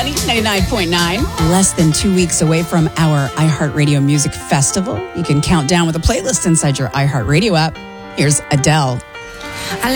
Money 99.9. Less than 2 weeks away from our iHeartRadio Music Festival. You can count down with a playlist inside your iHeartRadio app. Here's Adele.